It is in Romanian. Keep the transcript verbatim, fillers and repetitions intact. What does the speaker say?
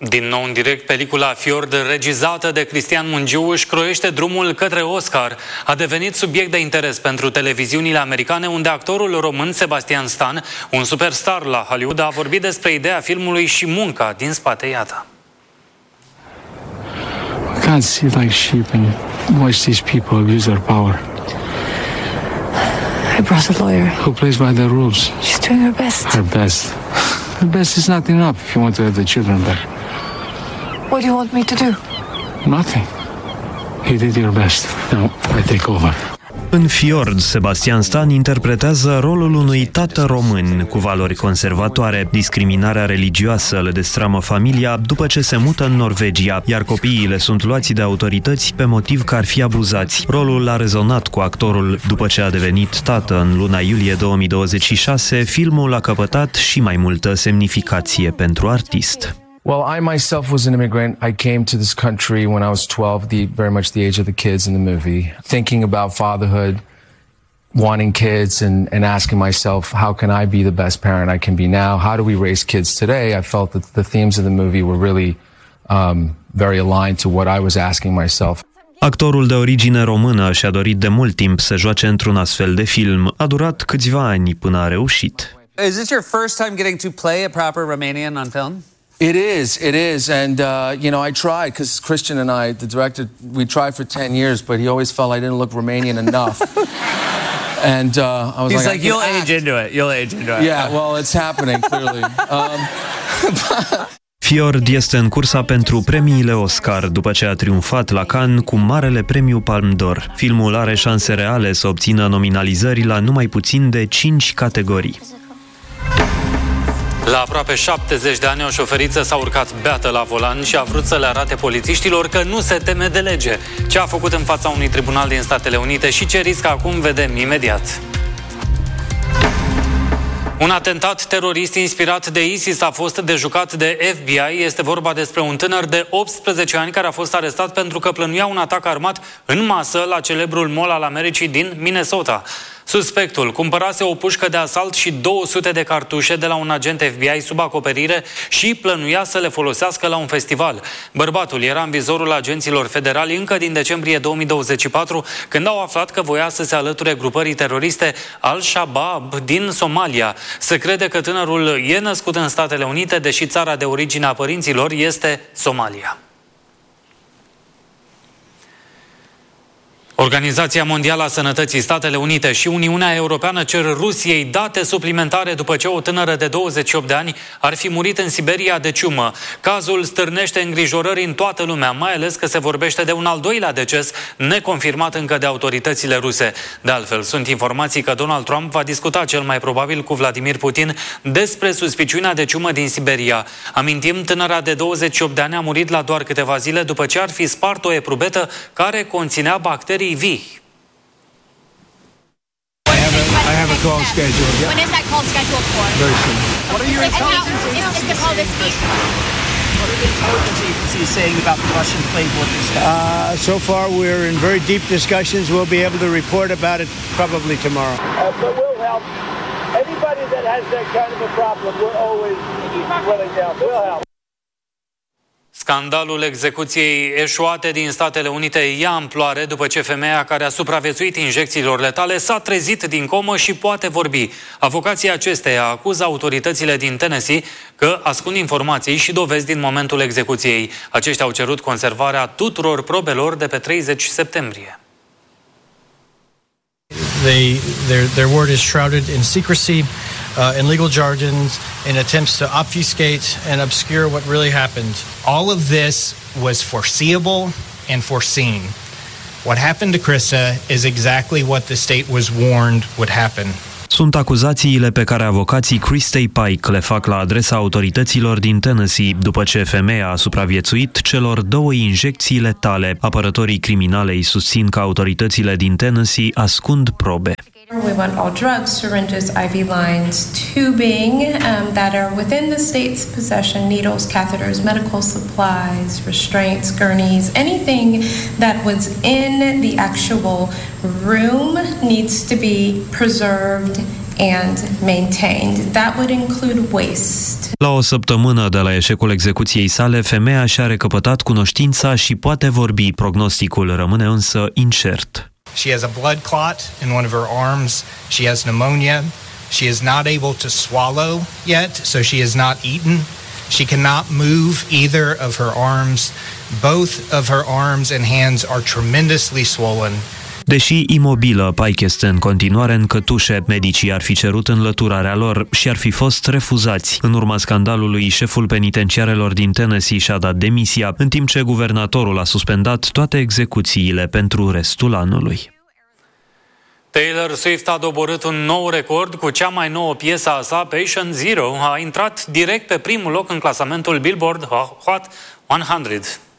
Din nou în direct, pelicula Fjord, regizată de Cristian Mungiu, își croiește drumul către Oscar. A devenit subiect de interes pentru televiziunile americane, unde actorul român Sebastian Stan, un superstar la Hollywood, a vorbit despre ideea filmului și munca din spate. Iată. We can't sit like sheep and watch these people abuse their power. I brought a lawyer. Who plays by the rules? She's doing her best. Her best. Her best is not enough if you want to have the children back. What do you want me to do? Nothing. You did your best. Now I take over. În Fjord, Sebastian Stan interpretează rolul unui tată român cu valori conservatoare. Discriminarea religioasă le destramă familia după ce se mută în Norvegia, iar copiii le sunt luați de autorități pe motiv că ar fi abuzați. Rolul a rezonat cu actorul. După ce a devenit tată în luna iulie două mii douăzeci și șase, filmul a căpătat și mai multă semnificație pentru artist. Well, I myself was an immigrant. I came to this country when I was twelve, the, very much the age of the kids in the movie, thinking about fatherhood, wanting kids, and, and asking myself, how can I be the best parent I can be now? How do we raise kids today? I felt that the themes of the movie were really um, very aligned to what I was asking myself. Actorul de origine română și-a dorit de mult timp să joace într-un astfel de film. A durat câțiva ani până a reușit. Is this your first time getting to play a proper Romanian on film? It is, it is, and uh, you know, I tried because Christian and I, the director, we tried for ten years, but he always felt I didn't look Romanian enough. And uh, I was He's like, like, you'll age into it. You'll age into it. Yeah, well, it's happening clearly. Um, Fjord este în cursa pentru premiile Oscar după ce a triumfat la Cannes cu marele premiu Palme d'Or. Filmul are șanse reale să obțină nominalizări la numai puțin de cinci categorii. La aproape șaptezeci de ani, o șoferiță s-a urcat beată la volan și a vrut să le arate polițiștilor că nu se teme de lege. Ce a făcut în fața unui tribunal din Statele Unite și ce riscă acum, vedem imediat. Un atentat terorist inspirat de ISIS a fost dejucat de F B I. Este vorba despre un tânăr de optsprezece ani care a fost arestat pentru că plănuia un atac armat în masă la celebrul Mall al Americii din Minnesota. Suspectul cumpărase o pușcă de asalt și două sute de cartușe de la un agent F B I sub acoperire și plănuia să le folosească la un festival. Bărbatul era în vizorul agenților federali încă din decembrie două mii douăzeci și patru, când au aflat că voia să se alăture grupării teroriste Al-Shabaab din Somalia. Se crede că tânărul e născut în Statele Unite, deși țara de origine a părinților este Somalia. Organizația Mondială a Sănătății, Statele Unite și Uniunea Europeană cer Rusiei date suplimentare după ce o tânără de douăzeci și opt de ani ar fi murit în Siberia de ciumă. Cazul stârnește îngrijorări în toată lumea, mai ales că se vorbește de un al doilea deces neconfirmat încă de autoritățile ruse. De altfel, sunt informații că Donald Trump va discuta cel mai probabil cu Vladimir Putin despre suspiciunea de ciumă din Siberia. Amintim, tânăra de douăzeci și opt de ani a murit la doar câteva zile după ce ar fi spart o eprubetă care conținea bacterii vii. I have a, I have a call scheduled. Yeah. When is that call scheduled for? Very soon. What are your intelligence agencies is the call this week? What are the intelligence agencies saying about the Russian playbook and stuff? Uh, so far, we're in very deep discussions. We'll be able to report about it probably tomorrow. Uh, but we'll help. Anybody that has that kind of a problem, we're always willing to help. We'll help. Scandalul execuției eșuate din Statele Unite ia amploare după ce femeia care a supraviețuit injecțiilor letale s-a trezit din comă și poate vorbi. Avocații acesteia acuză autoritățile din Tennessee că ascund informații și dovezi din momentul execuției. Aceștia au cerut conservarea tuturor probelor de pe treizeci septembrie. They, their, their word is shrouded in secrecy, uh, in legal jargons, in attempts to obfuscate and obscure what really happened. All of this was foreseeable and foreseen. What happened to Krista is exactly what the state was warned would happen. Sunt acuzațiile pe care avocații Christay Pike le fac la adresa autorităților din Tennessee după ce femeia a supraviețuit celor două injecții letale. Apărătorii criminalei susțin că autoritățile din Tennessee ascund probe. We want all drugs, syringes, I V lines, tubing um, that are within the state's possession, needles, catheters, medical supplies, restraints, gurneys, anything that was in the actual room needs to be preserved and maintained. That would include waste. La o săptămână de la eșecul execuției sale, femeia și-a recăpătat cunoștința și poate vorbi. Prognosticul rămâne însă incert. She has a blood clot in one of her arms. She has pneumonia. She is not able to swallow yet, so she has not eaten. She cannot move either of her arms. Both of her arms and hands are tremendously swollen. Deși imobilă, Pike este în continuare în cătușe. Medicii ar fi cerut înlăturarea lor și ar fi fost refuzați. În urma scandalului, șeful penitenciarelor din Tennessee și-a dat demisia, în timp ce guvernatorul a suspendat toate execuțiile pentru restul anului. Taylor Swift a doborât un nou record cu cea mai nouă piesă a sa, Patient Zero. A intrat direct pe primul loc în clasamentul Billboard Hot o sută.